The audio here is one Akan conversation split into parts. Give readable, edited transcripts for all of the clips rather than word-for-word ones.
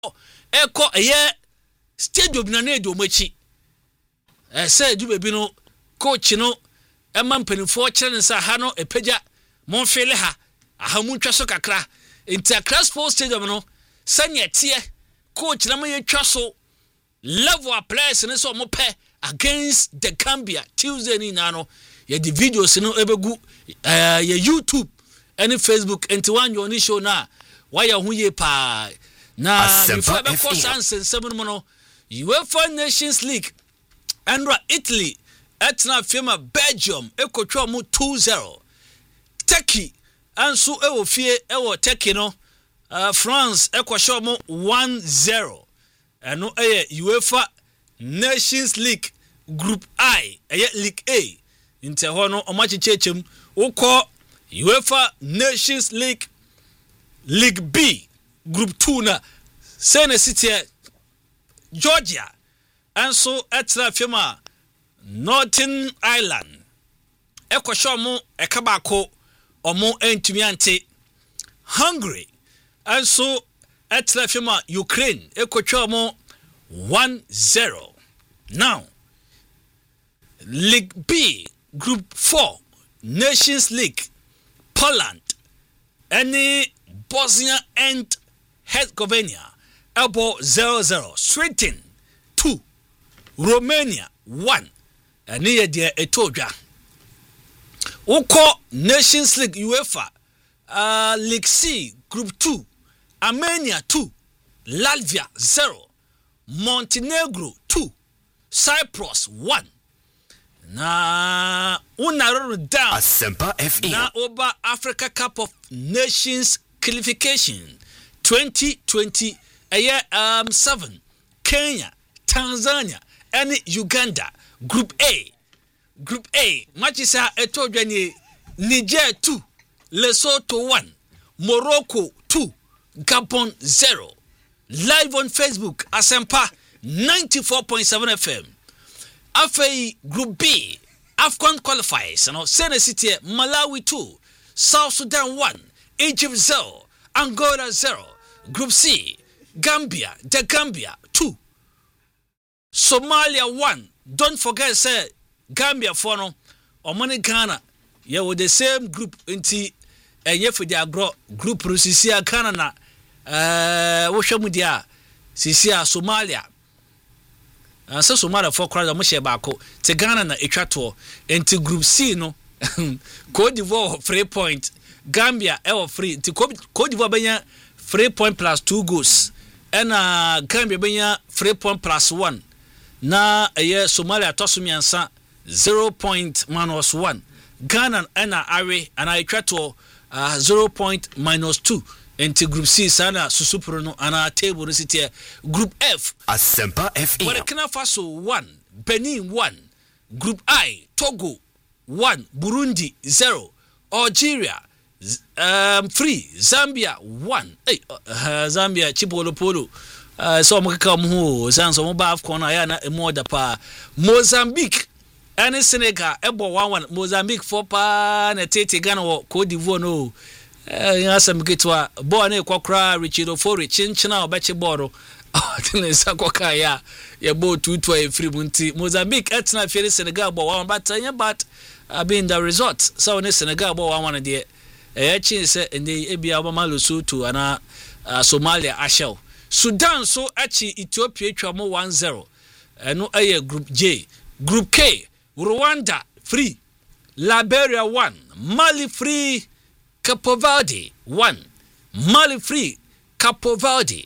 eko eye stadium na na edo machi say du bebi no coach no ema mpanifo kire nsa ha no epeja monfele ha aha muntwa so kakra enti Accra Sports Stadium no sanya tie coach na maye twa so level of players ne so mo pe against the Gambia Tuesday ni na no ye the videos no ebegu ye YouTube and Facebook enti wan yo ni show na why hu ye pa na before be course answer seven mo no UEFA Nations League and Italy etna firma Belgium ekotwa mu 2-0 Turkey anso ewo fie ewo Turkey no France ekosho mu 1-0 eno UEFA Nations League Group I League A inte ho no omachechechem ukọ UEFA Nations League League B Group 2 na Sene City Georgia anso etra firma Northern Ireland ekosho mu ekabako omo entumi ante Hungary anso etra firma Ukraine ekotwa mu 1-0 now League B Group 4 Nations League Poland any Bosnia and Herzegovina elbow 0-0 Sweden 2 Romania 1 and near the etodwa uko Nations League UEFA League C Group 2 Armenia 2 Latvia 0 Montenegro 2 Cyprus 1 na unaroro down Asempa FM na over Africa Cup of Nations qualification 2020 7 Kenya Tanzania and Uganda Group A matches are etodwani Niger 2 Lesotho 1 Morocco 2 Gabon 0 live on Facebook Asempa 94.7 FM Afei Group B Afcon qualifiers and Sene City Malawi 2 South Sudan 1 Egypt 0 Angola 0 Group C Gambia 2 Somalia 1 don't forget say Gambia for no omani Ghana yeah with the same group inti enye for their group Russia Ghana na wo hwemu dia sisia Somalia so Somalia for crowd mo share baako te Ghana na etwato inti group C no Cote d'Ivoire 3 point Gambia free inti Cote d'Ivoire benya 3 point plus 2 goals and Gambia benya 3 point plus 1 na Somalia tosumiansa 0 point minus 1 Ghana and Awe and I try to 0 point minus 2 into Group C sana susupro no ana table no city Group F Asempa FM Burkina Faso 1 Benin 1 Group I Togo 1 Burundi 0 Algeria 3 Zambia 1 Zambia Chipolo Polo so mo kaka mo sanso mo ba Afcon ya na emo da pa Mozambique and Senegal ebo 1-1 Mozambique for pa na tete Ghana wo Cote d'Ivoire no yasam kitwa bo na kwakra Richard Ofori chinchina obeche boro tele sakoka ya bo 2-2 free munti Mozambique etna fere Senegal bo 1 but being the result so ne Senegal bo 1 de chin se ndi ebia obama Lesotho ana Somalia ashel Sudan so achi Ethiopia twa mo 1-0 eno Group J Group K Rwanda free Liberia 1 Mali free Cape Verde 1 Mali free Cape Verde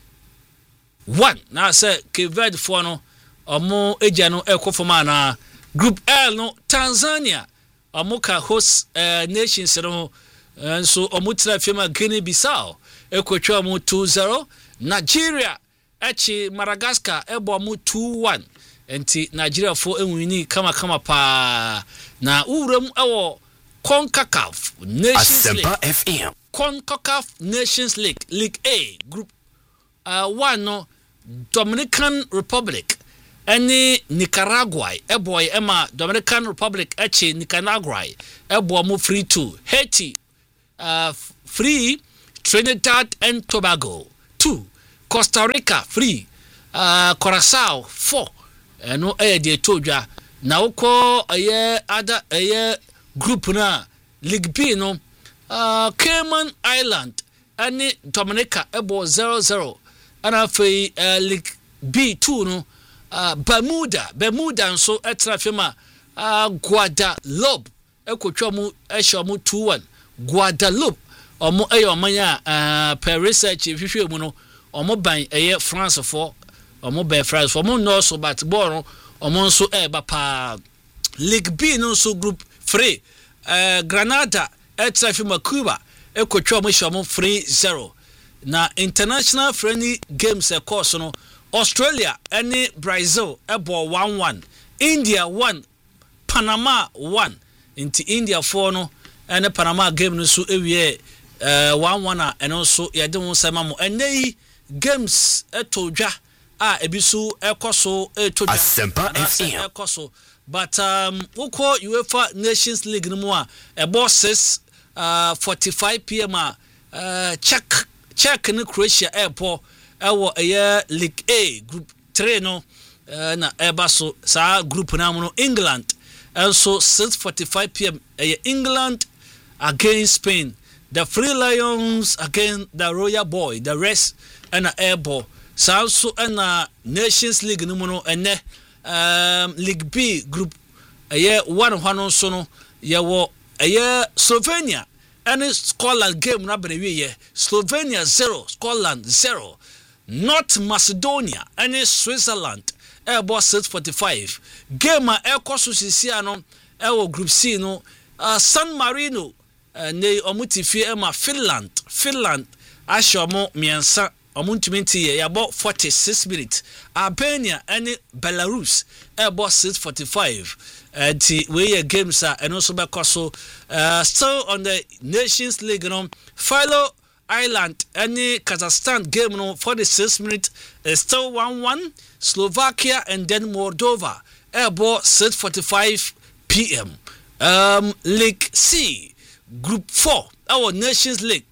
1 na say Cape Verde for no omo eja no ekofoma na Group L no Tanzania omo ka host nations no so omo tra firma Guinea Bissau ekotwa mo 2-0 Nigeria echi Madagascar ebo mu 2-1 enti Nigeria for enwini kama pa na uram ewo CONCACAF Nations League FM CONCACAF Nations League League A Group 1 no Dominican Republic any Nicaragua ebo ema Dominican Republic echi Nicaragua ebo mu free 2 Haiti free Trinidad and Tobago 2 Costa Rica 3 Curacao 4 no de todwa na wokọ other group na League B no Cayman Island and Dominica ebo 0-0 and afei League B2 no Bermuda nso etra fema Guadeloupe ekotwa mu ehye mu 2-1 Guadeloupe omo omanya per research hwehwe mu no omo ban France for omo ban France for mo no so but ball omo nso pa League B no so group 3 Granada etra fema Cuba ekotwa mu hye mu 3-0 na international friendly games course no Australia and Brazil ebo 1-1 India 1 Panama 1 into India 4 no and Panama game no so ewie 1-1 and also yede won sama mo enei games etodwa ebisu ekoso etodwa ekoso but woko UEFA Nations League no mo ebo 6:45 p.m. Czech in Croatia airport ewo League A group 3 no na ebaso sa group na mo England also 6:45 p.m. England against Spain, the Free Lions against the Royal Boy, the rest and airball so and Nations League no mo ene League B group 1 so no yewo Slovenia and Scotland game na benewie Slovenia 0 Scotland 0 North Macedonia and Switzerland airball 6:45 game aircourse sisia no group C no San Marino ne omutifie Finland ashomo miensa omuntimenti about 46 minutes Albania and Belarus about 6:45 and we games and also because still on the Nations League no Faroe Island and Kazakhstan game no 46 minutes still 1-1 Slovakia and then Moldova about 6:45 p.m. League C Group 4 our Nations League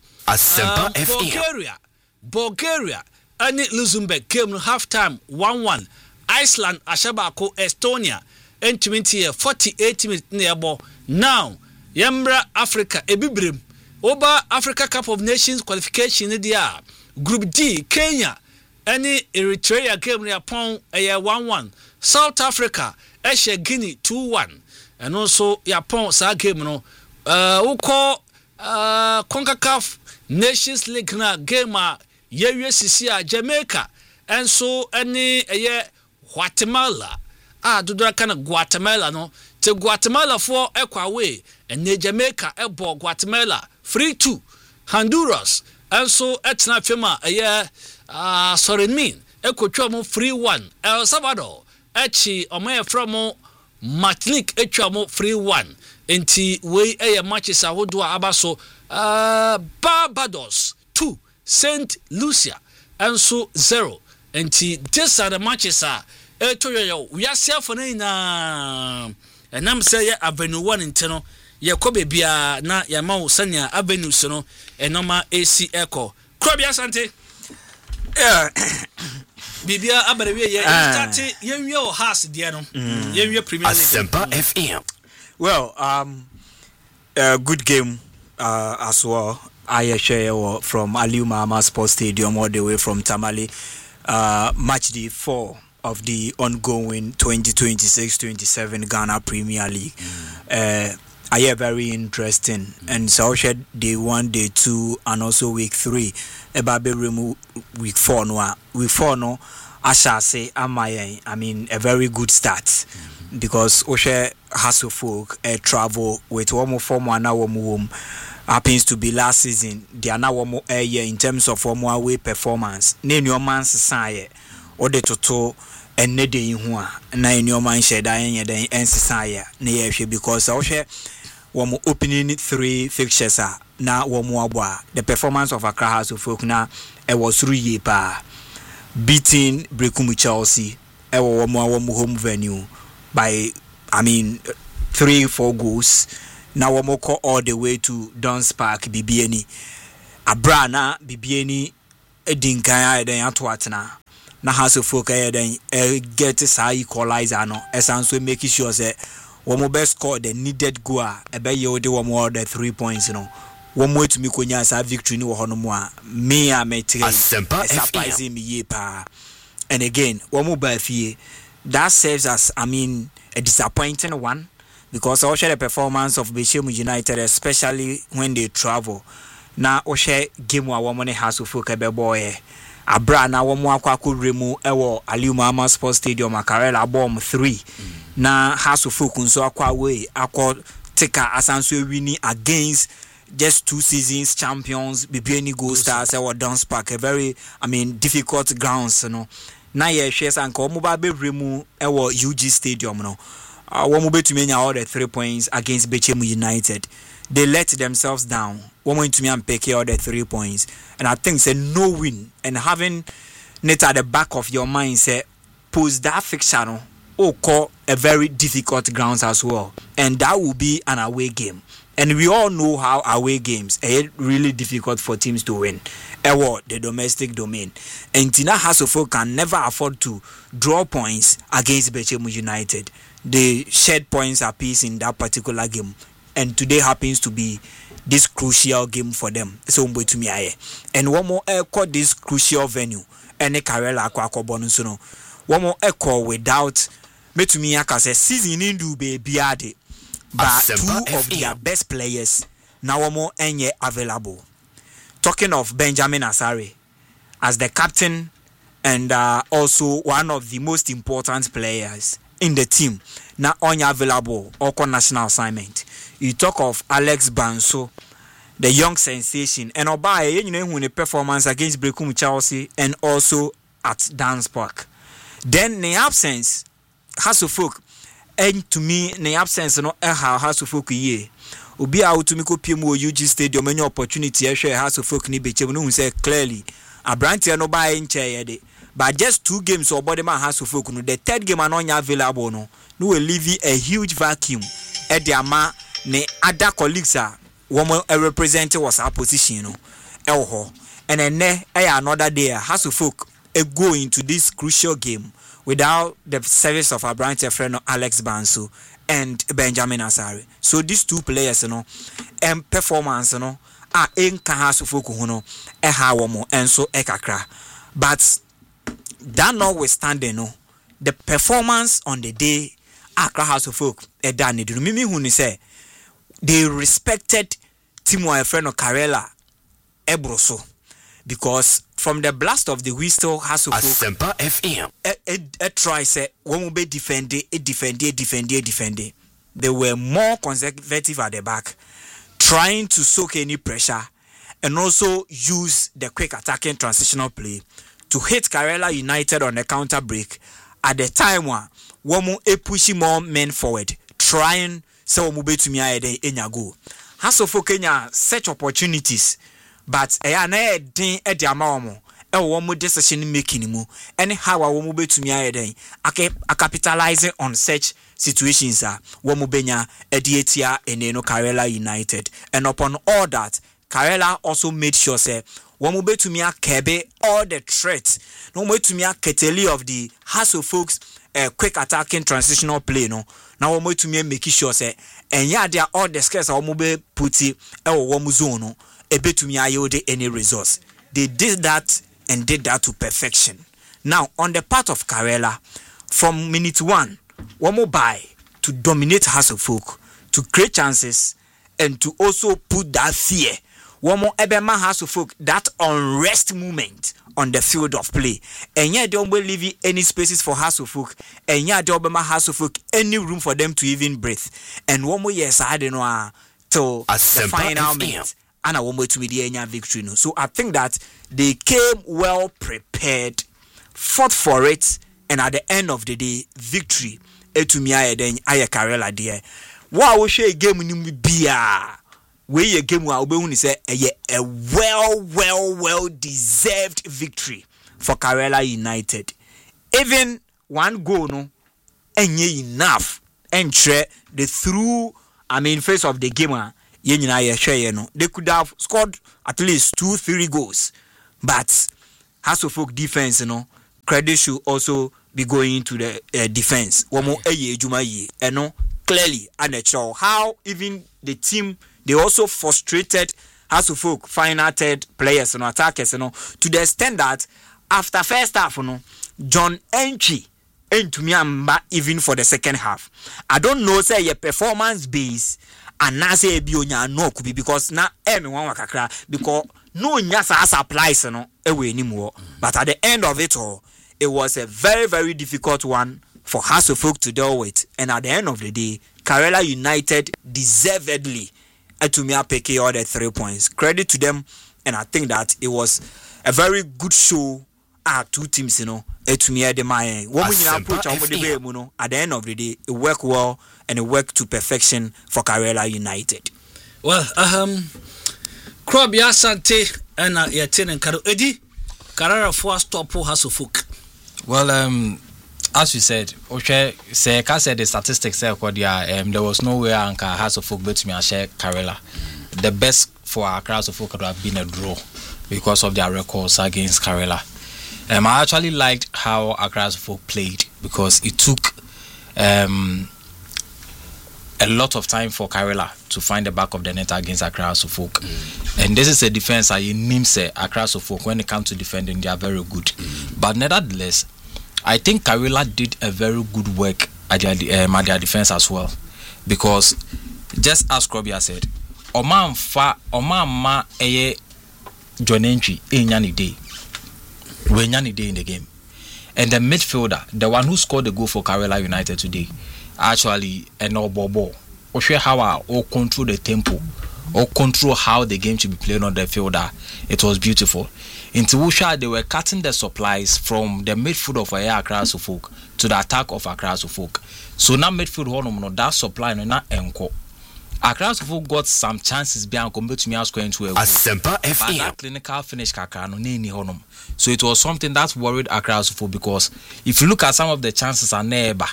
Bulgaria and Luxembourg game no half time 1-1 Iceland Ashabako Estonia and 48 minutes nearby now Yambra Africa ebibrem Oba Africa Cup of Nations qualification dia Group D Kenya and Eritrea game near Pong 1-1 South Africa Eshe Guinea 2-1 and also Yapon sa game no uko CONCACAF Nations League na game yewie Jamaica and so any Guatemala dudura kana Guatemala no te Guatemala for ekwa away and Jamaica ebo Guatemala 3-2 Honduras and so etna fema Suriname ekotwa mo 3-1 El Salvador echi omaye from Martinique etwa mo 3-1 enti we matches ahodo abaso Barbados 2 Saint Lucia and so 0 enti these are the matches we are self na and I'm say Avenue 1 inteno ye ko bebia na ya ma usanya Avenue no enoma AC Echo Krobia Sante bibia abarewe ye start yenwie o house dia no yenwie Premier League Asempa FM. Well good game as well. I share from Aliu Mahama Sports Stadium all the way from Tamale match day 4 of the ongoing 2026-27 Ghana Premier League. I hear very interesting. And so day 1, day 2, and also week 3. Ebabe remove week 4 no. Week 4 no. I shall say I mean a very good start because Oshe Hassel folk travel with one more form and now home happens to be last season. They are now one year in terms of one more away performance. Name your man's side or the total. And ne day in na in your mind shed I then ensaya near because I share one opening 3 fixtures now one more the performance of Accra House of Folk now it was 3 years beating Brekumu Chelsea one more home venue by 3-4 goals now one more call all the way to Dons Park BBNE Abrana BBNE edinkan eden ato atena na House of Folk eden get say equalizer no esan so make sure say womo best score the needed goal ebe ye ode womo the 3 points no womo etumi konya sa victory ni wo hono mu a me a metre surprise me ye pa. And again womo ba fie that serves as a disappointing one, because I share the performance of Bechemu United, especially when they travel. Now I share game wa woman House of Folk ebe boy abra na womo akwa remu ewo Aliu Mahama Sports Stadium Akarela bomb 3 na House of Folk nso akwa we akwa tika asanso winning against just 2 seasons champions Bibiani Gold Stars or Dance Park, a very difficult grounds, you know. Na ye shares and ko mo ba bebremu ewo UG Stadium no. Womo betumi all the 3 points against Bechemu United. They let themselves down. Womo intumi am pick all the 3 points. And I think say no win and having it at the back of your mind say post that fixture no call a very difficult grounds as well. And that will be an away game. And we all know how away games are really difficult for teams to win. The domestic domain. And Tina House of Folk can never afford to draw points against Bechemu United. They shared points apiece in that particular game. And today happens to be this crucial game for them. So to me, and one more call this crucial venue. And a Karela Aqua bonus. One more echo without me to me, season into be biade. But 2 of their best players now more enye available. Talking of Benjamin Asare as the captain and also one of the most important players in the team now only available or national assignment. You talk of Alex Banso, the young sensation, and Obaye, when a performance against Brekum Chelsea and also at Dance Park. Then the absence House of Folk. And to me, the absence no House of Folk ye. Obi a utumi ko piem wo UG Stadium any opportunity e share House of Folk ni Bechemu no say clearly Abrantia no buy nche ye de. But just 2 games or body man House of Folk no, the 3rd game anonya available no will leave a huge vacuum at the ama ne other colleagues are woman represent was our position no elho. And then another day House of Folk go into this crucial game without the service of our branch friend Alex Banso and Benjamin Asare. So these 2 players, and performance, in House of Folk, and so ekakra. But that notwithstanding, the performance on the day Accra House of Folk, Edani, do you mean say they respected Timo friend of Karela Ebroso? Because from the blast of the whistle, House of Folk FM. Try say one will be defended. They were more conservative at the back, trying to soak any pressure and also use the quick attacking transitional play to hit Karela United on the counter break at the time one more pushing more men forward, trying so move to me enya go. House of Folk such opportunities. But na din e di amawo e wo mo decision making mu any how wo mo betumi ayeden capitalizing on such situations wo mo benya edietia eneno Karela United. And upon all that, Karela also made sure say wo mo betumi akebe all the threats no mo betumi aketeli of the House of Folks quick attacking transitional play no now wo mo betumi make sure say enya dia all the skills wo mo be puti e wo mo zone no ebetumi ayode any resource. They did that and did that to perfection. Now on the part of Karela, from minute 1, one more buy to dominate House of Folk, to create chances and to also put that fear. One more Ebema House of Folk, that unrest moment on the field of play. And yet don't leave any spaces for House of Folk. And yet don't House of Folk any room for them to even breathe. And one more yes, I don't know till the final minute. And I want to be the victory. No. So I think that they came well prepared, fought for it, and at the end of the day, victory. Etumia then aya Karela there. What we share game ni bia. We ye game wa obe say a well deserved victory for Karela United. Even one goal no enye enough. Entre the through phase of the game. They could have scored at least 2-3 goals, but Hasselhoff defense, credit should also be going to the defense. One more clearly and how even the team they also frustrated Hasselhoff final third players and attackers, to the extent that after first half, John Entry into me even for the second half. I don't know say your performance base and now say bionya no could be because now everyone wakakra because no nyasa supplies anymore. But at the end of it all, it was a very, very difficult one for Hasselhoff to deal with. And at the end of the day, Karela United deservedly to me pick all the 3 points. Credit to them, and I think that it was a very good show. Two teams, to me the my approach at the end of the day, it worked well and it worked to perfection for Karela United. Well, Krobia Sante and Yatin and Karo Eddie Carrera for stop Hasselhoff. Well, as you said, say the statistics there was no way Anka Hasselhoff bet me and share Karela. The best for our Hasselhoff could have been a draw because of their records against Karela. I actually liked how Accra Hasselhoff played because it took a lot of time for Karela to find the back of the net against Accra Hasselhoff. And this is a defense I say Accra Hasselhoff when it comes to defending they are very good. But nevertheless, I think Karela did a very good work at their defense as well. Because just as Krobia said, Oman ma eye John Entry nyani day. We nyani day in the game. And the midfielder, the one who scored the goal for Karela United today, actually an ball. Or show how or control the tempo or control how the game should be played on the field. It was beautiful. In Tiwusha, they were cutting the supplies from the midfield of Accra Hasselhoff to the attack of Accra Hasselhoff. So now midfield that supply no not enko. Accra Hasselhoff got some chances behind compared to me scoring to a goal. But that clinical finish kakra no ni honum. So it was something that worried Accra Hasselhoff because if you look at some of the chances are neighbor.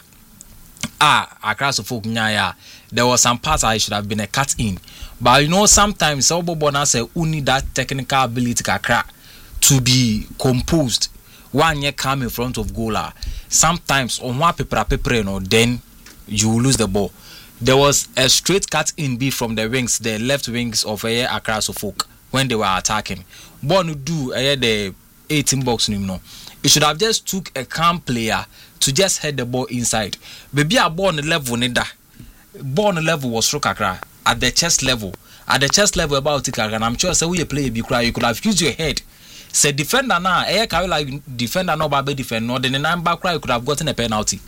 Accra Hasselhoff nyaya. There was some parts I should have been a cut in. But sometimes Sobobona say you need that technical ability kakra to be composed. One year come in front of goal. Sometimes on one paper, then you lose the ball. There was a straight cut in B from the wings, the left wings of Accra Hasselhoff when they were attacking. Born do the 18 box it should have just took a calm player to just head the ball inside. Maybe a ball on the level was struck Accra at the chest level. At the chest level about it, and I'm sure so you play you could have used your head. Say defender now, defender no baby defend no then the 9 back cry you could have gotten a penalty.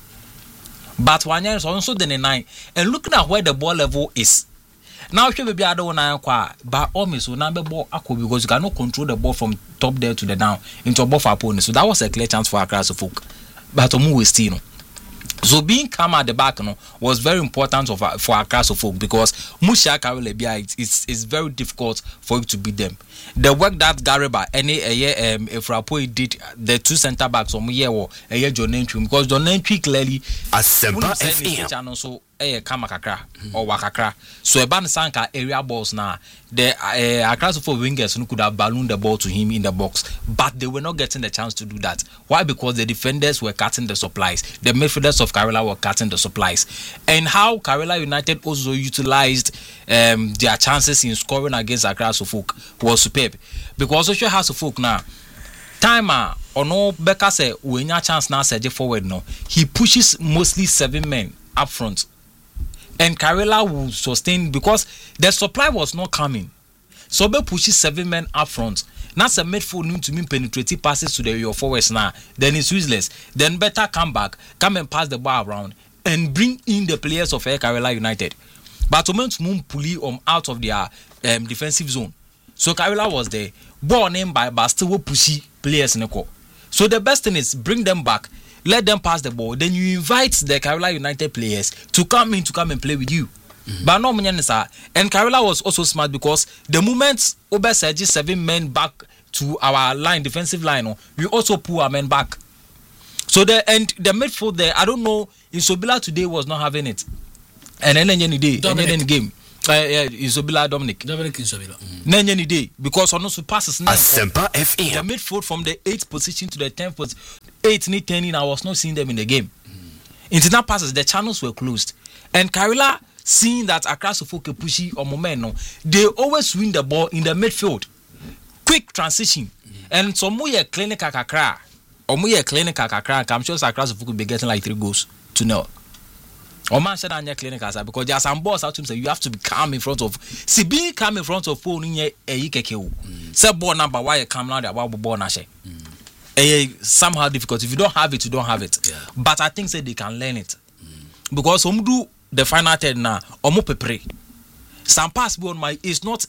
But one year is also the 9 and looking at where the ball level is. Now she be other one but almost will not be ball because you cannot control the ball from top there to the down into above opponent. So that was a clear chance for Accra Hasselhoff. But Omu still. So being calm at the back was very important for Accra Hasselhoff because Musha Karela it's very difficult for you to beat them. The work that Gariba if Rapoi did the 2 center backs from here or John Entry because John Entry clearly Asempa FM so Kamakakra or Wakakra. So a ban sanka area balls now. The Accra Hasselhoff wingers who could have ballooned the ball to him in the box, but they were not getting the chance to do that. Why? Because the defenders were cutting the supplies. The midfielders of Karela were cutting the supplies. And how Karela United also utilized their chances in scoring against Accra Hasselhoff was superb. Because also Hasselhoff now timer or no Becca say we any chance now surge forward no. He pushes mostly 7 men up front. And Karela will sustain because the supply was not coming. So be pushes 7 men up front. Now a midfield need to mean penetrating passes to your forwards now. Then it's useless. Then better come back, come and pass the ball around and bring in the players of Karela United. But to move pulley out of their defensive zone. So Karela was there, ball named by but still pushy players in the court. So the best thing is bring them back. Let them pass the ball. Then you invite the Karela United players to come and play with you. But no sir. And Karela was also smart because the moment Ober Sergi 7 men back to our line, defensive line, we also pull our men back. So the midfield there, I don't know, Insobila today was not having it. And then any day, any game. Isobila Dominic Isobila. Nenye ni day because on also passes now. Asempa The FM. midfield from the 8th position to the 10th position, 8 ni 10 I was not seeing them in the game. Internal passes, the channels were closed, and Karila seeing that Accra Sofoke pushy or Momeno, they always win the ball in the midfield. Quick transition, and so more clinic at Accra, or more clinic at Accra. I'm sure Accra Sofoke will be getting like 3-0. Or man said on your clinic as because there are some balls out to him say you have to be calm in front of. See, being calm in front of phone in a ikeke. Say ball number why you come now? There ball na she. Somehow difficult. If you don't have it, you don't have it. Yeah. But I think say they can learn it because some do the final third now. Omo prepare. Some pass ball my is not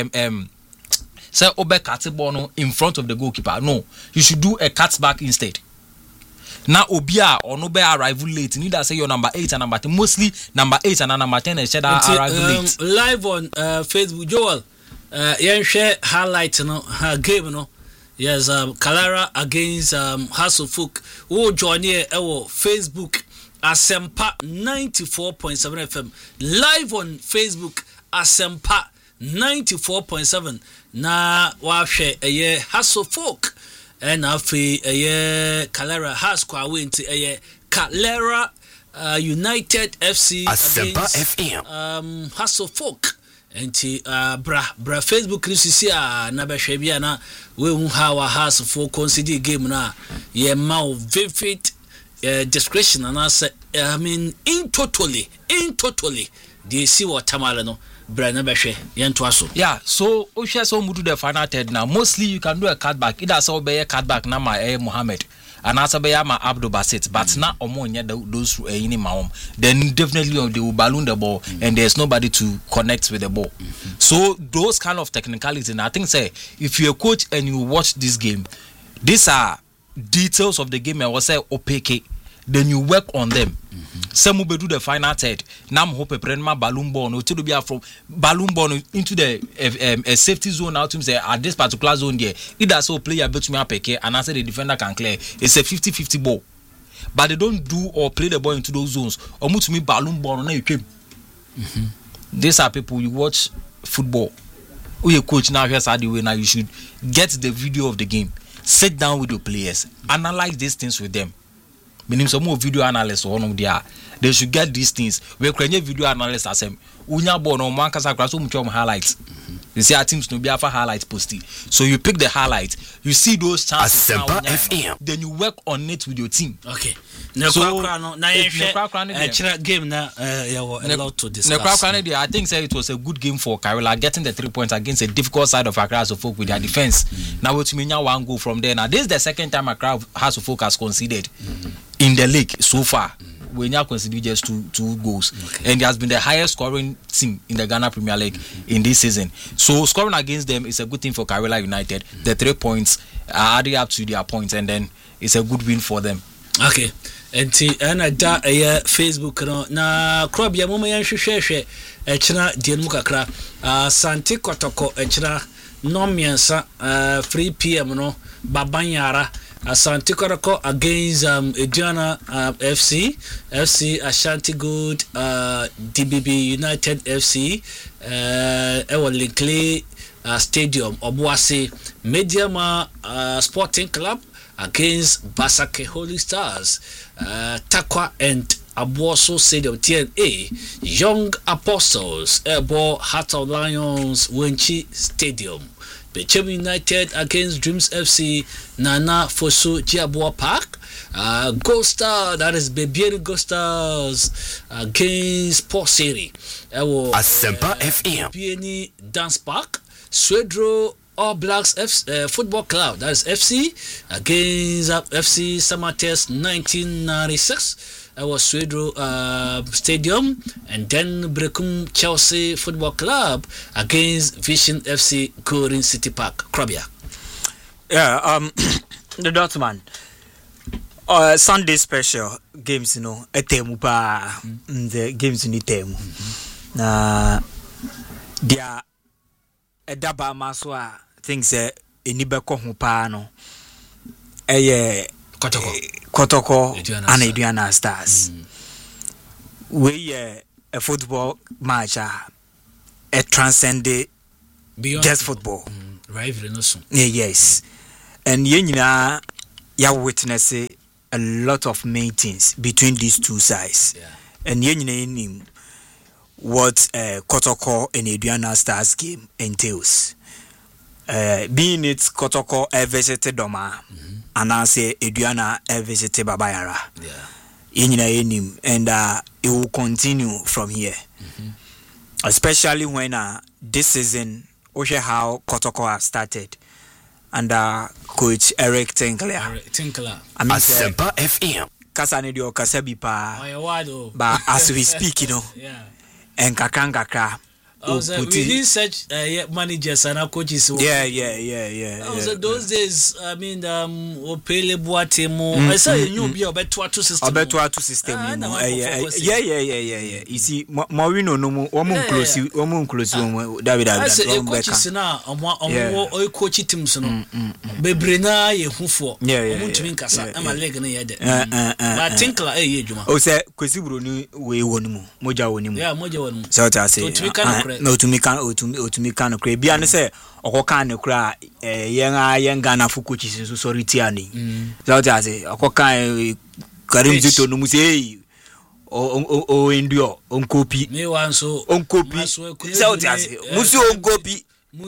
say obe cut ball in front of the goalkeeper. No, you should do a cut back instead. Now Obia or no be arrival late. Neither say your number 8 and number 10. Mostly number 8 and number 10 and arrival late. Live on Facebook, Joel. Yeah, share highlight her game, no. Yes, Kalara against Hasselhoek. Who join here our Facebook Asempa 94.7 FM. Live on Facebook Asempa 94.7. Na wa share Hasselhoek. And afi Calera has kwawe nti Calera United FC Asempa FM. Hasselhoek nti bra Facebook nisisi na behwe bia na we hu how Hasselhoek consider game na ye ma vivid discretion and I mean in totally they see what tamale no. Yeah, so Osha so mudu the final third now. Mostly you can do a cutback. Either so be a cutback na ma Mohammed and also be ma Abdul Basit, but na omonya those any maom. Then definitely they will balloon the ball and there's nobody to connect with the ball. So those kind of technicalities, and I think say if you're a coach and you watch this game, these are details of the game. I will say opaque. Then you work on them. Some will do the final third. Nam hope a prema balloon ball no to be from balloon ball into the a safety zone out to say at this particular zone there. Either so player bet me apeke and answer the defender can clear. It's a 50-50 ball. But they don't do or play the ball into those zones. Or move to me balloon ball now you came. These are people you watch football. Who you coach now here's how the way now you should get the video of the game. Sit down with your players. Analyze these things with them. Meaning some more video analysts or one of their they should get these things. We create video analysts as them. Unya born on one casa so much highlights. You see our teams no be after highlights posted. So you pick the highlights, you see those chances. Asempa FM. Then you work on it with your team. Okay. So game na a lot to discuss. I think say it was a good game for Karila getting the 3 points against a difficult side of Accra Sofoke with their defense. Now what you mean one goal from there. Now this is the second time Accra Sofoke has conceded in the league so far. We now consider just two goals, and it has been the highest scoring team in the Ghana Premier League in this season. So scoring against them is a good thing for Karila United. The 3 points are adding up to their points, and then it's a good win for them. Okay, and da Facebook no na club ya mama yan hwehwehwe echira dienu kakra Santi Kotoko echira no miensa 3 PM no Babanyara Asante Kotoko against Ediana FC Ashanti Good DBB United FC Ewa Linkley Stadium Obuasi Mediama Sporting Club against Basake Holy Stars Takwa and Abuoso Stadium TNA Young Apostles Ebo Heart of Lions Wenchi Stadium Bechem United against Dreams FC Nana Fosu Jiabua Park Gold Star, that is Bebieri Gold Stars against Port City Asempa FM Bebieni Dance Park Swedro All Blacks Football Club, that is FC against FC Samates 1996 was Swedro Stadium, and then Brekum Chelsea Football Club against Vision FC Gorin City Park. Krabia. Yeah, the Dortmund Sunday special games, you know, the games in the temu. They are a daba maswa things enibeko ho pa no Kotoko and Ediana Stars. We a football match transcended beyond just football. Rivalry no so. Yes. And yenina ya witness a lot of meetings between these two sides. Yeah. And yenina what Kotoko and Aduana Stars game entails. Being it Kotoko visited Doma and I say Aduana visited Babayara. Yeah. And it will continue from here. Especially when this season, how Kotoko has started under Coach Eric Tinkler. I mean, Asempa FM. Kasanedio Kasabi pa. Oh, But as we speak, yeah. And kakangaka. Within such managers and coaches. Yeah. Those days, I mean, Opele Boatemo. I say you be a better system. Yeah. You see, Morino no close, David. I say coaches now. On coach teams no. Bebrena ye hufo. Yeah. Kasa. I'm a leg na yede. But Tinkler juma. O say kwesi bro ni we wonimu. Moja wonimu. Yeah, moja wonimu. So I say. No to me can cry. Be an say or can cry young Ghana for coaches so sorry tiani. So I say or can Karim Zito no say o indio on copy me one so on copy. So I say Musu on copy.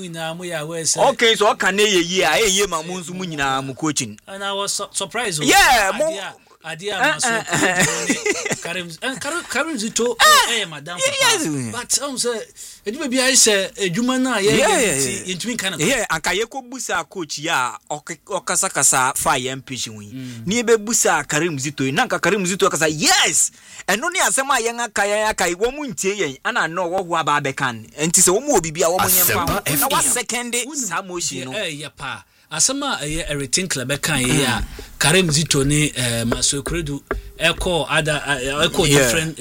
Okay, so can ye ma munsu munyina mu coaching. And I was surprised. Yeah, Adia Karim Zito madam. But say it may be I say Jumana yeah kind of yeah akayeko busa coach ya okasa fire pitching ni be busa Karim Zito na Karim Zito kasa yes eno ni asema yen akaya kai wo mu ntie yen ana no wo ho aba be kan enti se wo mu obi bia wo mu nyempa na wa second samoshi no yeah pa asema Eric Tinkler be kan ya Karim Zito ni Masokredu eko different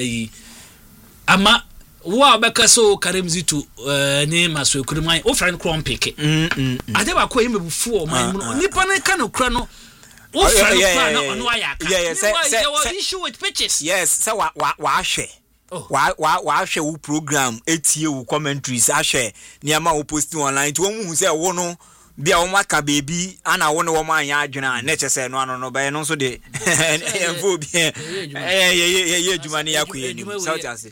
ama wa beka so Karim Zito ni Masokredu man o friend kron pick ade ba ko yemebufu o man nipa na ka no kra no o friend kra na ono ayaka yeah issue with pitches yes so wa hwe wa hwe wo program etie wo commentaries ahwe niama wo posting online to wo hu say wo no bia o maka baby ana wo no wo man ya adwena na che say no ano no ba no so de enfo bi juma ni yakoye ni so just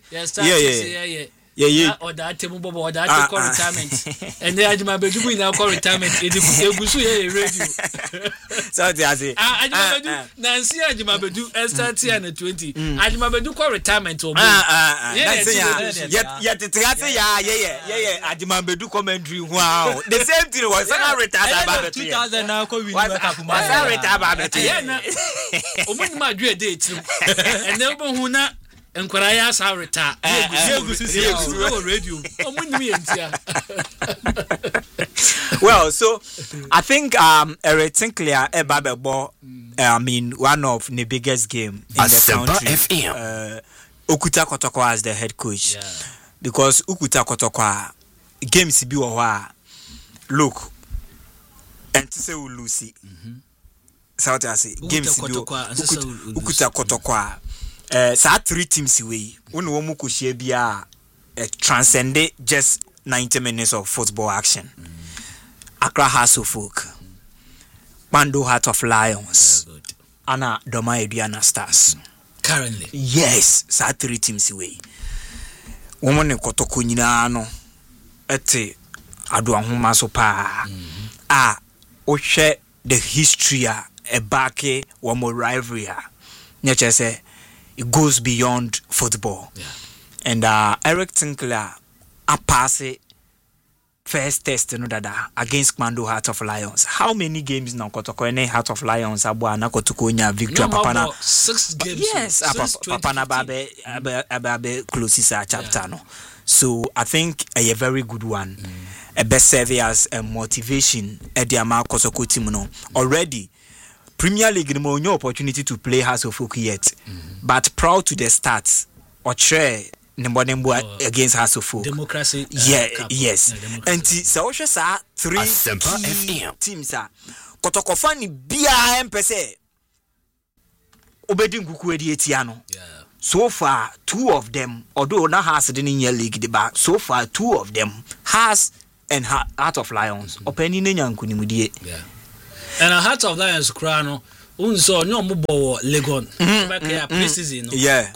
yeah or that table bobo or that call retirement and then ajuma bedu na call retirement egusu ye radio so just ajuma bedu Nancy ajuma bedu start here na 20 ajuma bedu call retirement o yeah tetrate yeah ajuma bedu commentary wow the same thing was retire about 2000 na ko win cup ma retire about yeah na omuni ma due date and then obo na Enquire sa retire. Radio. Well, so I think Eric Tinkler Ebabebo, I mean one of the biggest game in the country. Okuta Kotoko as the head coach. Because Okuta Kotoko games be look and to say Lucy. South Asi games be Okuta Kotoko. So 3 teams away. When we could bia transcended just 90 minutes of football action. Accra Hearts of Oak, Mando Heart of Lions, Anna Doma Aduana Stars. Currently, yes, so 3 teams away. Woman Kotoko nyina no ete adwa homa so pa. Ohwe the history a back one more rivalry. Nyache say it goes beyond football. Yeah. And Eric Tinkler a pass first test against Mando Heart of Lions. How many games now Kotoko any Heart of Lions abwana Kotokonya victory papa 6 games. Yes, papa na babe closes chapter no. So I think a very good one. A best serve as a motivation at the Ama Kotoko team no. Already Premier League no opportunity to play Hearts of Oak yet, but proud to the stats or share Nembo against Hearts of Oak. Democracy. Yes. And so sa 3 teams are Kotoko fani bia mpese obedi nguku edi etiano. so far 2 of them, although not has the in your league, but so far 2 of them has and Heart of Lions. Opening Yankunimudi. Yeah. And a Heart of Lions Crano. Unso no mubo Legon. Preseason. Yeah.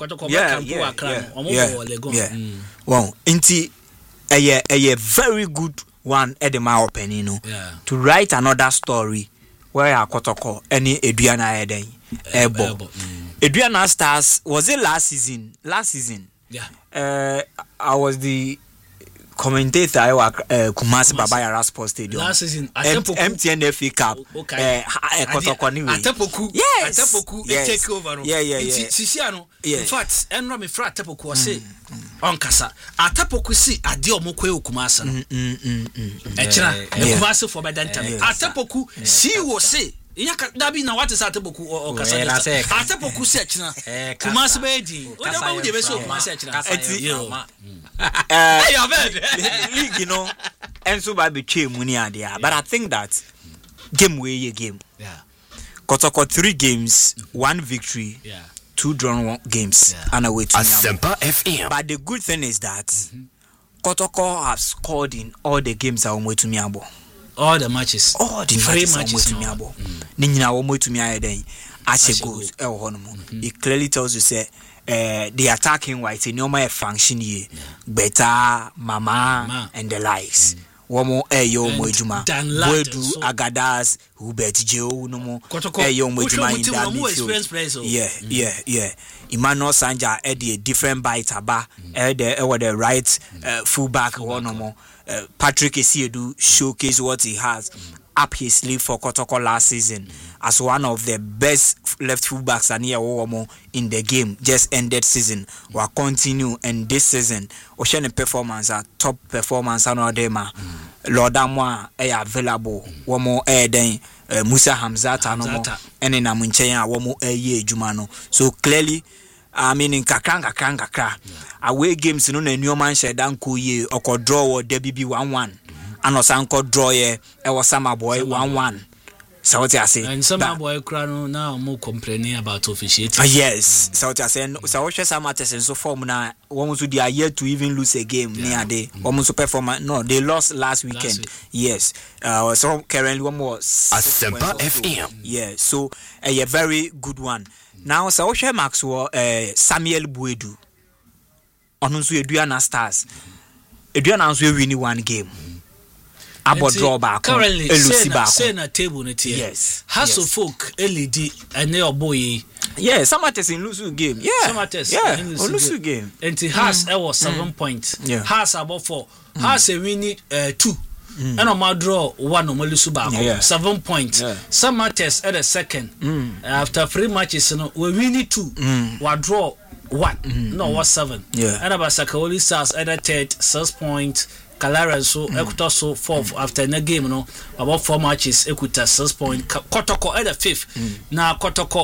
Well, inti a very good one at the my opinion. To write another story where I Kotoko any Adriana Eden Ebo. Adriana Stars was it last season? Yeah. I was the commentator Kumasi Babaya Sports Stadium last season MTN FA Cup Atepoku yes Atepoku take over no Sisiano in fact enra me fra Atepoku say on kasa Atepoku si ade omokwe Kumasi no echira Kumasi for bedantam Atepoku si wo say Inyaka dabi na what is Atepoku o kasa Atepoku si echira Kumasi be di o da wo de be so Kumasi echira league, you know, and so by became money idea. But I think that game way a game. Yeah. Kotoko 3 games, 1 victory, 2 drawn games, and away to Asempa FM. But the good thing is that Kotoko have scored in all the games that are to Miabo. All the matches. All the matches to Miabo. Nina omo to Miabo. As it goes, it clearly tells you say. The attacking white in your function here, Beta, Mama, and the likes. Womo Eyo Mojuma, Bodu Agadas, Hubert Joe, no more Eyo Mojuma in that midfield. Yeah. Emmanuel Sanja Eddie a different bite aba, the right fullback one no more. Patrick Esiedu showcase what he has up his sleeve for Kotoko last season as one of the best left fullbacks and here in the game just ended season will continue and this season Ocean performance top performance and Lord Amwa available womo then Musa Hamzata no and in Amunchaya womo Jumano. So clearly I mean in kakra away games no na Newman Shedan Kuye or draw or DBB 1-1 and Osanko draw ye was Sama Boy 1-1. So what I say, and some boy crano now more complaining about officiating. Yes, so what I say, so what some matters and so form now. Almost they are yet to even lose a game near day. Almost perform. No, they lost last weekend. Yes, so currently one more Asempa FM. Yeah, so a very good one. Now, so what Maxwell, Samuel Buedu, Onunsu Adriana Stars. Adriana also winning 1 game. About drawback currently say na table net here. Yes. Hasso folk LED and your boy. Yeah, some matters in Lusu game. Yeah. Some matters in Lusu game. And it has was 7 points. Yeah. Has about 4. Has a winning 2. And on my draw 1 on Lusu back. 7 points. Yeah. Some matters at a second. After 3 matches, we winning 2. We draw 1. No, was 7. Yeah. And about Sakoli Stars at a third 6 points. Kalara so Ekuta so 4th after the game no about 4 matches Ekuta 6 points Kotoko at the 5th now Kotoko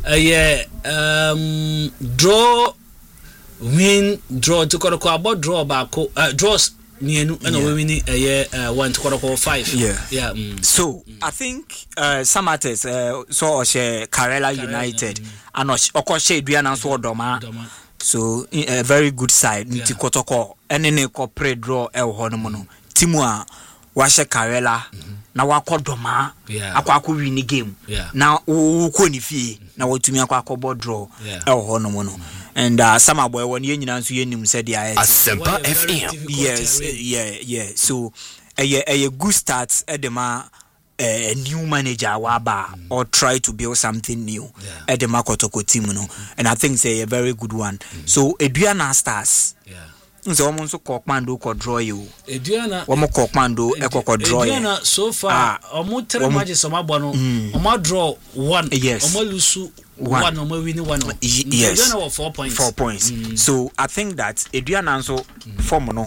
draw win draw to Kotoko about draw back draws nienu and we win 1 to Kotoko 5 so I think some matters so Karela United and Okoshe Duana so Doma. So a very good side nti Kotoko enene corporate draw honomono timua washe Karela na wakodoma akwa win game na uko ni fie na watumi akwa draw honomono and some boy won ye nyina nso ye nim said ya Asempa FM. Yes so a good start edema a new manager waba or try to build something new at the Kotoko team and I think it's a very good one. So Adriana Stars so almost Kokmando could draw you Adriana Kokmando draw Adriana so far almost 3 matches on my draw 1 Omalusu 1 winning 1 yes Adriana 4 points 4 points so I think that Adriana so form no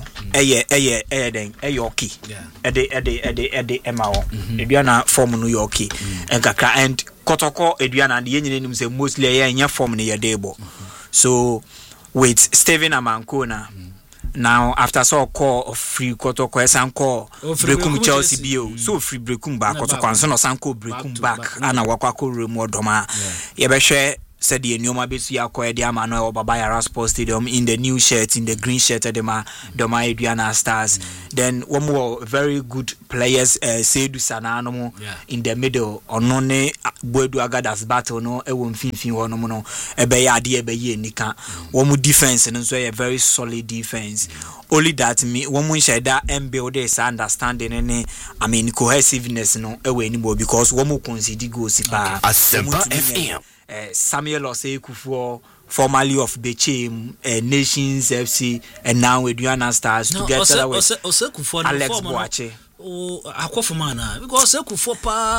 yoki the Emao Adriana form no yoki and Kaka and Kotoko Adriana and the engineer say mostly a form near debo so with Steven Amankona now after so call of free Kotoko and call Brekum Chelsea bio so free Brekum back Kotoko and so no sanko Brekum back and a wakako remo doma yebeshe said the Nyoma Besu Yakoe Diamano or Babaya Sports Stadium in the new shirt, in the green shirt at Doma Adriana Stars. Then one more very good players, Seydou Sananomo in the middle, Onone Boedu Agadas battle, no, Ewon Finfin Wonomono, Ebeya Diebeye Nika. One more defense, and so a very solid defense. Only that me, one more share that and build this understanding and cohesiveness, no, away anymore because one more consider goes Asempa FM. Samuel Osei-Kuffour, formerly of Bechem, Nations FC, and now with Diana Stars together with Alex Boache. Akofumana because Osei-Kuffour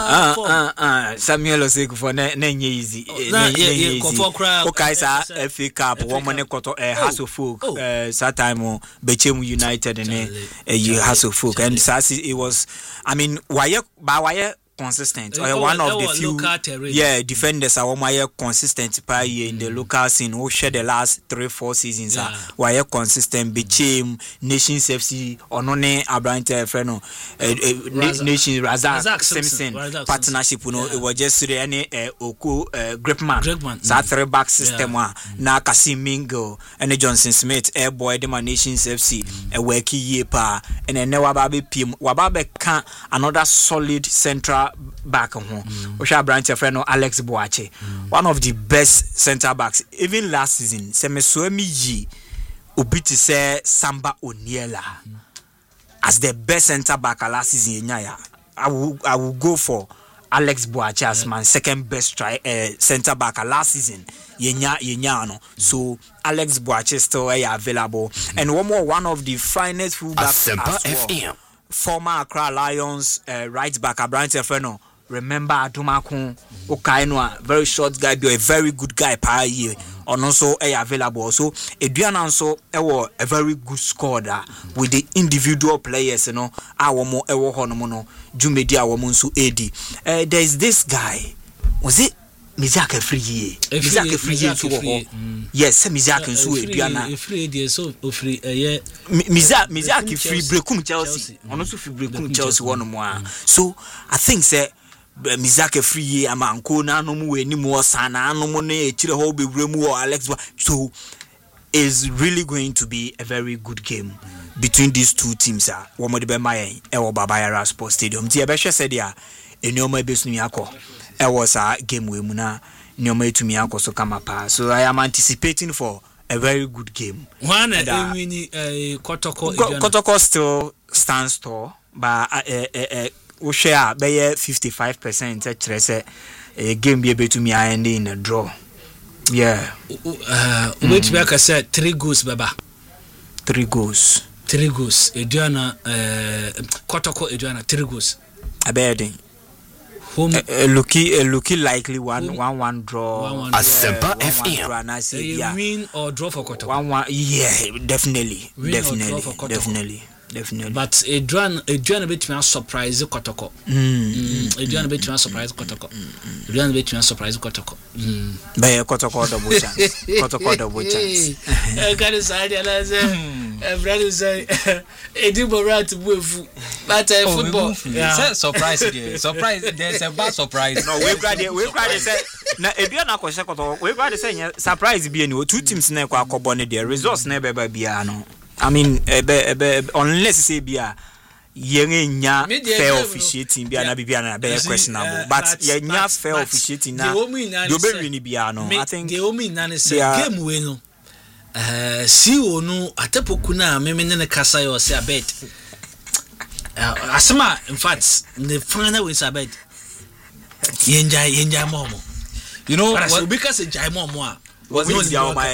Samuel Osei-Kuffour easy. Okay, sir, FA Cup, woman koto Hasselhoff, Satime Bechem United and Hasselhoff, and Sassi it was. I mean, why consistent or one of the few defenders are my consistent in the local scene who share the last 3-4 seasons why consistent became Nations FC or none Abrante Freno Nations Razak Simpson partnership it was just any Oku Gripman that 3-back system na Kasim Mingo and Johnson Smith boy the Nations FC a weki yepa and then Wababe PM Wababe can another solid central back home. Osha branch a friend Alex Boache, one of the best centre backs. Even last season, Semesuemi Yi Ubiti say Samba Oniela as the best centre back last season. I will go for Alex Boache as my second best centre back last season. No. So Alex Boache still available, and one of the finest fullbacks as well. Former Accra Lions right back Abrante Freno. Remember Adumakun Okainwa, very short guy, be a very good guy per year. And also available. So Adrian also a very good scorer with the individual players, our more honomono, Jumedia Wamunsu AD. There is this guy. Was it Mizaka free? Mizaka free. Yes, Mizaka and Sue Diana. Free, Mizaki free Brekum Chelsea. And also free Brekum Chelsea one more. So I think say Mizaka free amanko na no mu anymore sana no mo na echire ho be remu or Alex. So is really going to be a very good game between these two teams. One more be my Babaya Sports Stadium. Ti ebe said ya enioma besunu yakọ. It was a game we muna nyoma etumi akoso kama pa. So I am anticipating for a very good game. One Kotoko Kotoko still stands tall, but we share by 55%. Actually, say a game be able to me end in a draw. Yeah. Which back I said 3 goals, Baba. 3 goals. 3 goals. Adriana Kotoko Adriana 3 goals. A bad looking likely 1-1 draw. Asempa FM. Yeah. Win or draw for Kotoko? 1-1. Yeah, definitely. But Adrian bit me surprise Kotoko. Adrian bit me surprise Kotoko. Adrian bit me surprise Kotoko. By Kotoko double chance. Kotoko double chance. I can't decide. I say, brother say, Edibo right to move. But football. Surprise. There's a bad surprise. No, we've got to say. Now, Adrian Akosheko, we've got to say surprise. Be any 2 teams na kwa kobone there. Results never be ano. I mean, unless say bia yenya fair officiating bia na bibia na be questionable, but yenya fair officiating na do be win bia no. I think the only nane say game we no si onu atepoku na meme ne kasa yo say abet asema in fact the final wins abet yenja momo, you know what, because yenja momo Was it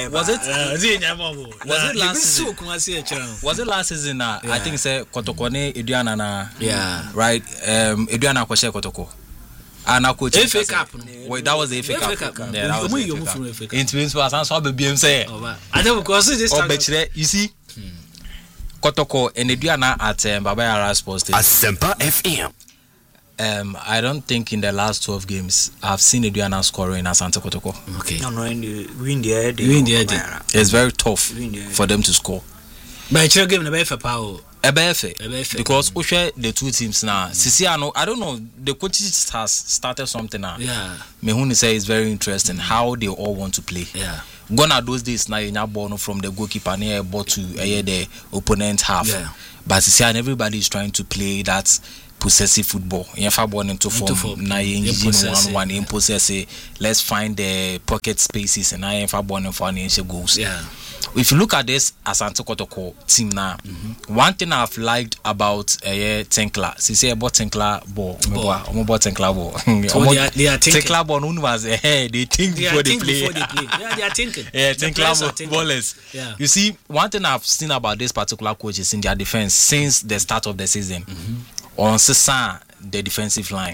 last season? I think say Kotoko ne Eduana na right Eduana kwashe Kotoko ana coach FA Cup. Wait, that was the FA Cup. Yeah, that was the FA Cup. In principle, as so be BM say. I don't because this you see Kotoko and Eduana at Babaya Sports Stadium. Asempa FM. I don't think in the last 12 games I've seen Eduana scoring in Asante Kotoko. Okay. No, win the It's very tough for them to score. But it's a game the for power. Ebefe. Because we share the two teams now. Sisi, I don't know. The coaches has started something now. Yeah. Mehuni say it's very interesting how they all want to play. Yeah. Gone are those days now. You now born from the goalkeeper near ball to the opponent half. Yeah. But Sisi and everybody is trying to play that possessive football. If I born into form, now you 1-1 in possessive. Let's find the pocket spaces and if I born in for an goals. Yeah. If you look at this Asante Kotoko team now, one thing I've liked about Tinkler, say about Tinkler ball, Tinkler ball. They are thinking. Tinkler ball, they think before they play. Yeah, they are thinking. Yeah, Tinkler ballers. Yeah. You see, one thing I've seen about this particular coach is in their defense since the start of the season. On Sisa, the defensive line,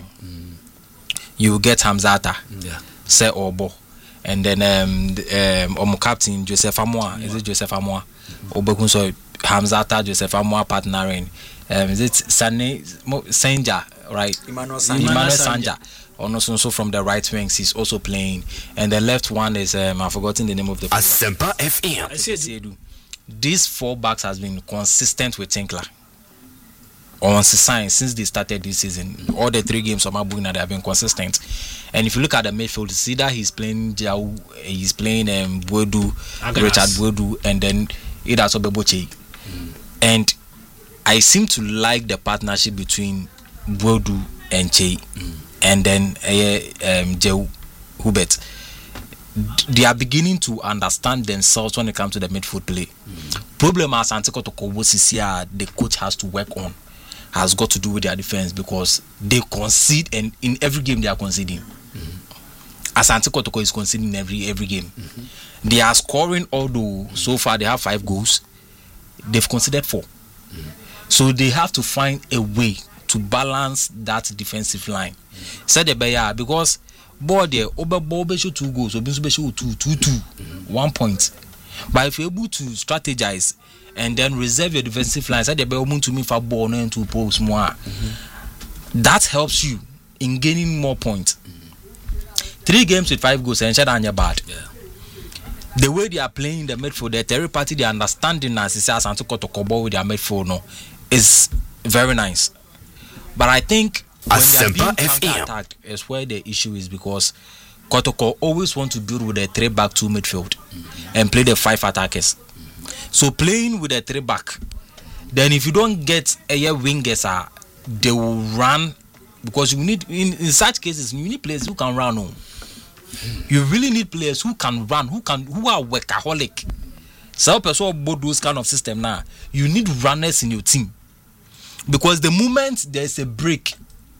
you get Hamzata, say Obo. And then captain Joseph Amoa, is it Joseph Amoa? Obekunso Hamzata, Joseph Amoa partnering. Is it Sanja, right? Emmanuel Sanja. Also from the right wings, he's also playing. And the left one is I've forgotten the name of the player. Asempa FM. I see. These 4 backs has been consistent with Tinkler. On sign since they started this season, all the 3 games of Mabuna they have been consistent. And if you look at the midfield, see that he's playing Jau, he's playing Boadu, Richard Boadu, and then Idaso Beboche. And I seem to like the partnership between Boadu and Che, and then Jau Hubert. They are beginning to understand themselves when it comes to the midfield play. Problem as Antiko Tokobo Sisia, the coach has to work on. Has got to do with their defense because they concede, and in every game they are conceding. Asante Kotoko is conceding every game. They are scoring, although so far they have 5 goals. They've conceded 4. So they have to find a way to balance that defensive line. Said the because board there over show 2 goals, so show 2, 1 point. But if you're able to strategize and then reserve your defensive lines, that to me for ball and to post more. That helps you in gaining more points. 3 games with 5 goals and shut down your bad. The way they are playing in the midfield, the third party, the understanding as it says and to ball with their midfield is very nice. But I think when they are being counter-attacked is where the issue is, because Kotoko always want to build with a 3-back-2 midfield and play the 5 attackers. So playing with a 3-back, then if you don't get a wingers, they will run, because you need in such cases you need players who can run. You really need players who can run, who are workaholic. So person both those kind of system now. You need runners in your team, because the moment there's a break,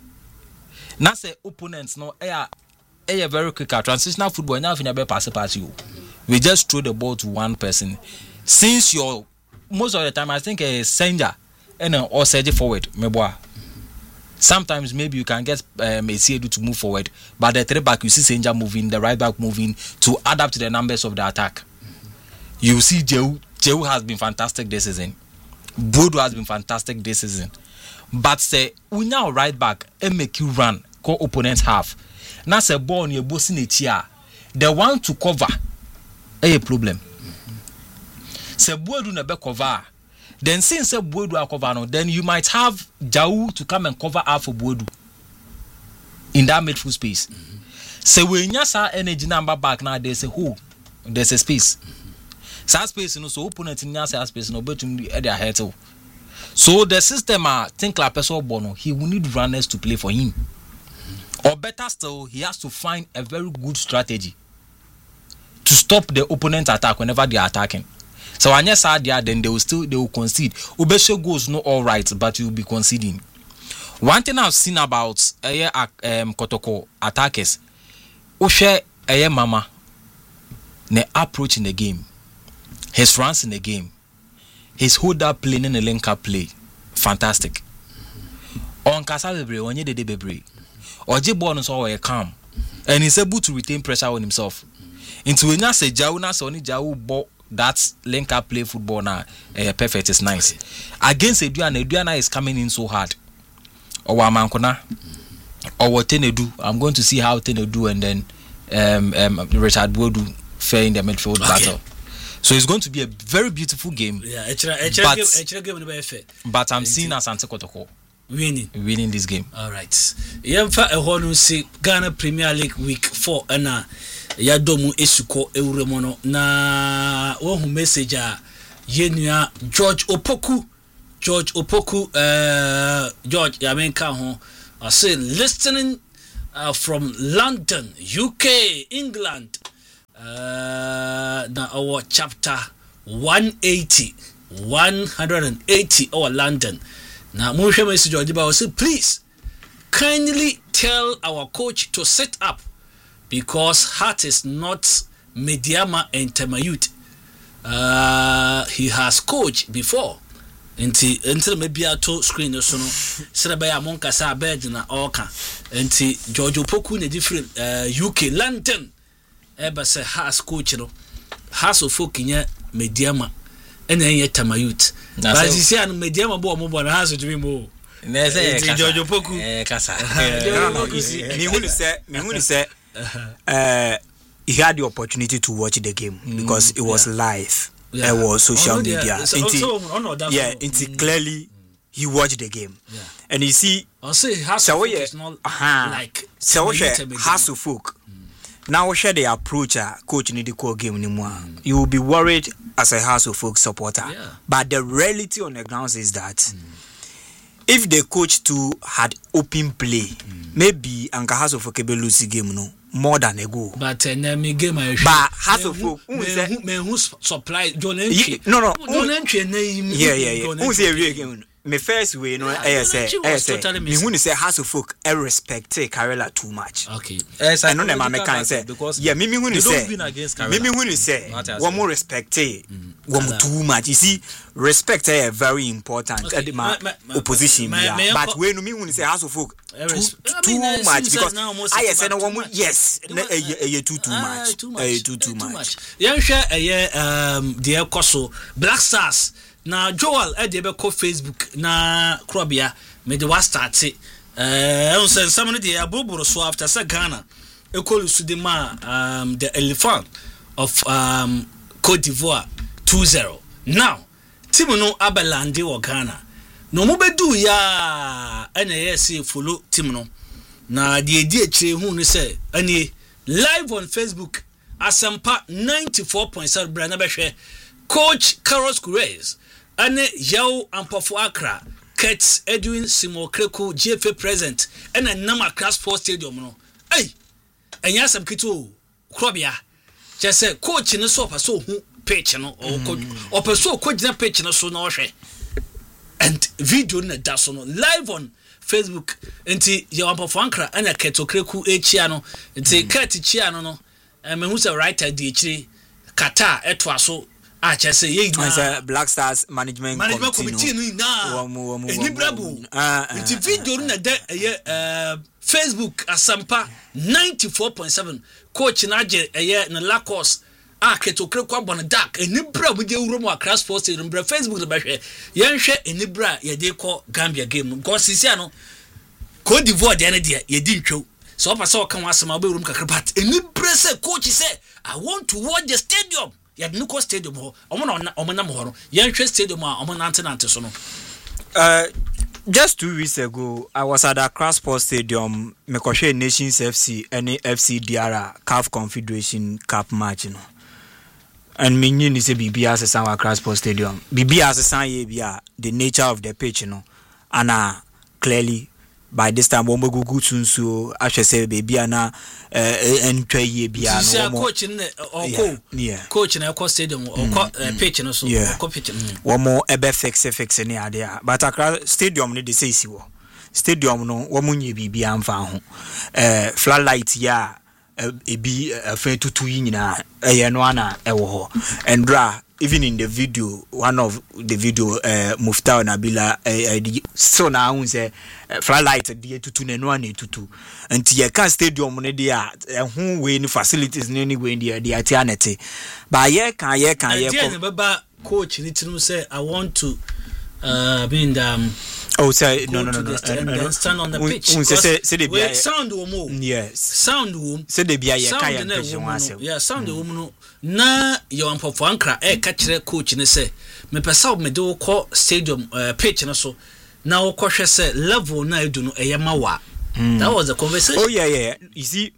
now say opponents no a very quick transitional football now pass you. We just throw the ball to one person. Since you're most of the time, I think a Senja and or Sergi forward, Meboa. Sometimes maybe you can get a CAD to move forward, but the 3-back you see Senja moving, the right back moving to adapt to the numbers of the attack. You see Jehu has been fantastic this season. Bodo has been fantastic this season. But say we now right back and make you run, call opponents half. Now say ball on your bossing it here. The one to cover a problem. Say Bodo na be cover. Then since say Bodo cover no, then you might have Jau to come and cover half of Bodo in that midfield space. So when you say energy number back now, there's a hole, there's a space. So space, you know, so opponent in your space, no, but you at their head. So the system, I think like person Bono, he will need runners to play for him. Or better still, he has to find a very good strategy to stop the opponent attack whenever they are attacking. So when you say there, then they will concede. Ubesho goes no all right, but you will be conceding. One thing I've seen about Kotoko attackers, Oshe Mama, ne approach in the game, his runs in the game, his hold up play in the link up play, fantastic. On Kasa Bebre, when you did Bebre, or Jibon is always calm, and he's able to retain pressure on himself. Into when you say Jauna, Sony Jau bought that link up play football now, perfect is nice. Against Eduana is coming in so hard. Or Wamankona, or what Tenedu. I'm going to see how Tenedu and then Richard Boadu fare in the midfield battle. So it's going to be a very beautiful game. Yeah, but I'm seeing Asante Kotoko winning this game. All right. Yemfa ehonu si Ghana Premier League week 4 ana yadomu esuko ewuremono na wohu message a yenua George Opoku George Yamenka ho I say listening from London, UK, England. Na our chapter 180 our London. Now Musha message Ojiba say please kindly tell our coach to set up because Heart is not Mediama and Temayut. He has coached before. Until maybe I told screen or so no Serabaya Monka sa bed na Oka until George Opoku in different UK London eba say has coach no has of folk in Mediama and then yet Tamayut but you see an Mediama bo mo na has to be mo George Opoku kasa no me who say he had the opportunity to watch the game because it was live. It was social media. Clearly he watched the game. Yeah. And you see, it's not like Hasselhoff. Now share the approach coach need the core game anymore. You will be worried as a Hasselhoff supporter. Yeah. But the reality on the ground is that if the coach too had open play, maybe Anka Hasselhoff can lose the game more than a goal. But me game I but Hasselhoff who supply John Entry. No. John Entry name. Yeah. Who say real game? Me first way no I say me who say Hasselhoff respect Karela too much. Okay. I know them I can say because yeah me who say one more respect one more too much. You see respect is very important at my opposition but when me who say Hasselhoff too much because I said no one yes too much. Yeah share the Koso Black Stars. Na Joel Edebe ko Facebook na Krobia me de wa start on say somebody dey aboboro so after say Ghana ekolu sudema the elephant of Cote d'Ivoire 2-0. Now team no abelande wo Ghana no mo bedu ya ene yes follow team no na de edi akire hu no say ane live on Facebook Asampa 94.7 bra na behwe Coach Carlos Queiroz ane Yao Ampofo Accra Kets Edwin Simo Kreko GFA present ene nam Accra Sports Stadium no hey enya asam kito Krobia just say coach ne so paso hu pitch no or paso coach na pitch no so no hwe and video na da so no live on Facebook enti Yao Ampofo Accra ene Keto Kreko echia no enti Ket chia no me hu say writer di echiri kata eto aso just say ye Black Stars management committee na eni brabo enti video na da Facebook Asampa 94.7 coach na je na Lacos Keto Kreko abon dark eni brabo je wuro Accra Sports Stadium bra Facebook na behwe ye hwe eni bra ye de call Gambia game because sisi ano Cote d'Ivoire de na de ye di ntwo so papa kan wasema be wuro kakra but eni bra say coach say I want to watch the stadium. Ya Nuko Stadium ho omonam ho no yenhwe stadium a omonante so no just 2 weeks ago I was at Accra Sports Stadium Mekoshe Nations FC and FC Diara CAF Confederation Cup match no and me knew say BB as a Accra Sports Stadium BB as a san ye bia the nature of the pitch no and clearly by this time we go good soon so I should say baby ana entwa ye bia no coach coach na Accra Stadium or pitch no so pitch one more ebe fix ni ade but Accra Stadium no dey say siwo stadium no wo munye bibia amfa ho floodlight ya ebi afa tutu nyina eye no ana ewo ho and bra even in the video one of the video Mufta Nabila so na hu say floodlight dey tutu na no ana tutu anti ye kan stadium no dey hu we ni facilities ni we dey atianete ba ye kan baba coach ni tinu say I want to being say go no. to the stand and stand on the pitch. Say they Wait, sound womo. Yes. Sound wom. Say they be a Sound kaya na impression womo once. no. Yeah, sound womo no. Na your ampofo ankra ka kire coach ne say me pesa me do call stadium pitch na so. Na wo kwohwe say level na edu no eyema wa. That was the conversation. Oh yeah. You see,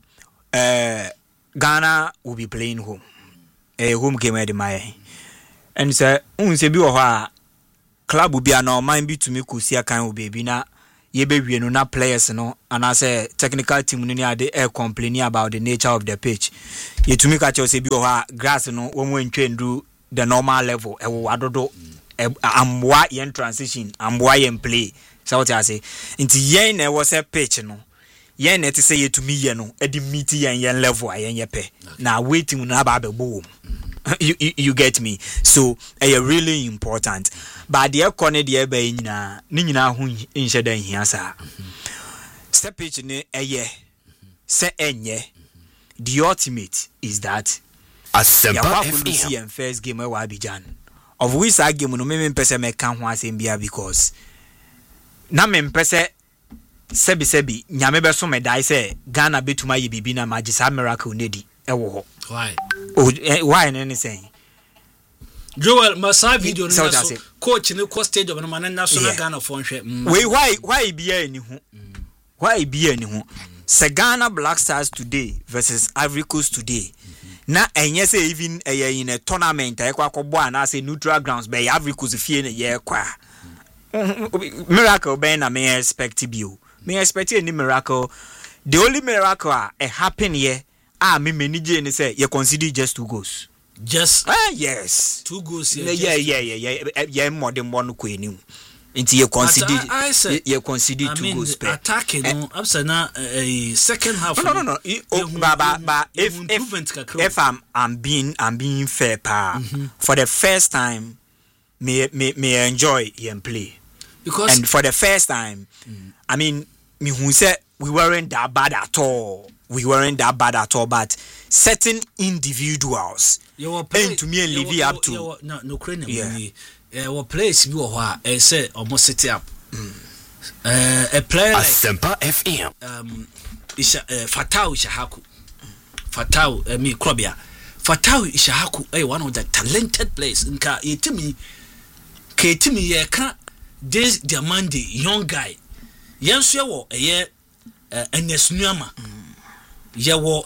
Ghana will be playing home. A home game at the Maya. And say, unse bi wo club will be an mind be to me kusia kan will be na ye be no na players no and I say technical team no near the air complaining about the nature of the pitch. Ye to me catch say bi wo grass no when we do the normal level e wo adodo amwa yen transition amwa yen play. So what I say into yen na was a pitch no yen net say ye to me ye no e di meet yen level yen ye pe na waiting na ba be boom. You get me. So really important. But the corner the be nyina ho nhye dan hia sa. Step pitch ne say enye. The ultimate is that Asempa FM first game wa Abidjan. Of which that game no me pese me kan ho asem bia because na me pese sebi nyame be so me dai say Ghana betuma ye bibi na magisa miracle nedi ewo ho. Why? Why anything? Joel, my side video no so coach in the stage of no man national Ghana for hwe. Why be any hu? Why be any hu? Se Ghana Black Stars today versus Ivory Coast today. Na enye say even in a tournament e kwa kwbo na say neutral grounds be Ivory Coast fie na ye kwa. Miracle be na me expect you. Me expect any miracle. The only miracle happen here. Me manage ni say you consider just 2 goals. Just yes. 2 goals yeah. Yeah, more than one ko enim. Nti you consider you consider 2 goals per. Attacking no absana second half. No. But if I'm being fair pa for the first time me enjoy and play. Because and for the first time I mean me who said we weren't that bad at all. But certain individuals and to me and live up to no crane what place you are say almost set up a player like Asempa FM Fatau me Krobia Fatau Ishahaku one of the talented players nka yetimi ye ka this Diamande young guy yenso wo Enesnuama yawo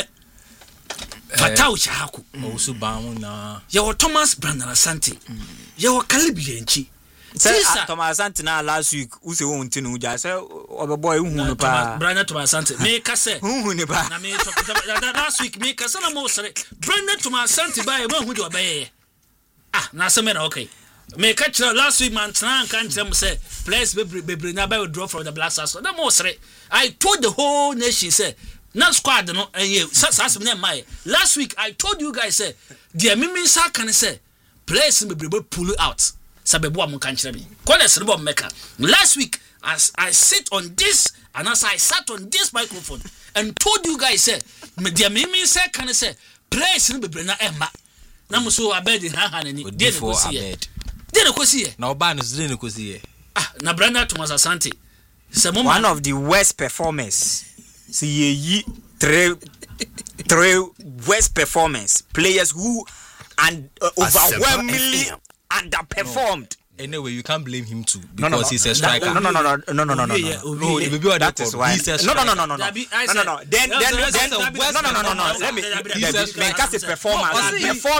Fatau Shahaku also bound na yawo Thomas Brandon Asante yawo Kalibianchi say Thomas Asante na last week who say won tinu ja say obeboy hu no pa Brandon Thomas Asante me ka say hu ne pa na me last week me ka say na mo sere Brandon Thomas Asante ba e mo hu de obeye na say me na okay me catch last week man tran kan tell say players be na by withdraw from the Black Stars na mo sere I told the whole nation say na squad no sasem na mai last week I told you guys say the mimi sa kan say players be pull out sabebo am kan kire me college no bom meka last week as I sit on this and as I sat on this microphone and told you guys say the mimi sa kan say players be na emma na mo so abed ha ni dey no see dey no see na oba no dey no see na Brandon Thomas Asante one of the worst performers. See ye three worst performance players who and overwhelmingly underperformed. Anyway, you can't blame him too because he's a striker. No. That is why he's a striker. No. Then let me cast a performance.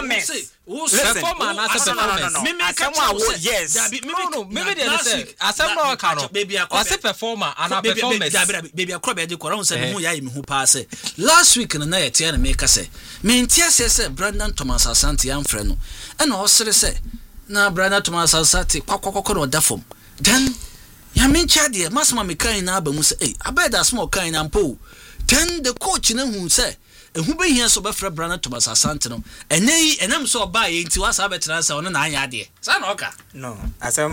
Yes. No. Maybe they say Asempa Kano. I say performer and a performance. Baby, I cry baby. Koran say me ya me hu pa say. Last week na ye tie na make say. Me ntia say Brandon Thomas Asante am frɛ no. And o sere say na Brandon Thomas Asante kwakwakwakwa no da fom. Then ya me ntia de masma me kan na aba mu say eh abeda small kan na mpo. Then the coach na hu say ehu be hia so be frɛ Brandon Thomas Asante no. Enei enam so ba ye nti wasa betena say ono na anya de. Sa na oka. No, asem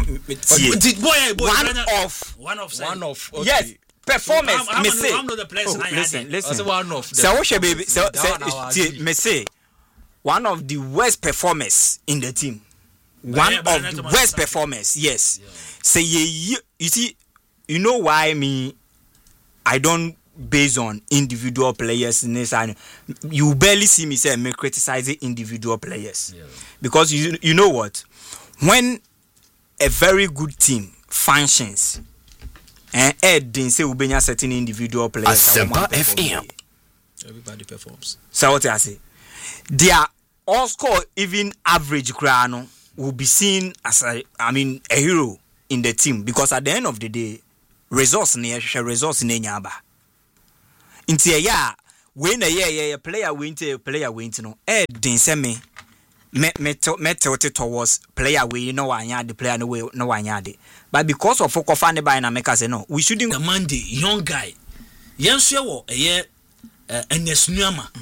one of Okay. yes. Performance, I'm me say. the players Listen. One of So baby, me say one of the worst performers in the team. one of the worst performers. Yes. Yeah. Say you see, you know why I don't base on individual players in this. You barely see me say me criticizing individual players. Yeah. Because you know what? When a very good team functions and Ed didn't say Ubenya certain individual players. Asempa FM. Everybody performs. So what I say? Their all score even average grano will be seen as a hero in the team, because at the end of the day, resource nyaba. Inti ya when a player win no din say me towards player we no wanya the player no wanya de. But because of Okofane by na make say no, we shouldn't. The Monday young guy. Yenso wo Enesnuama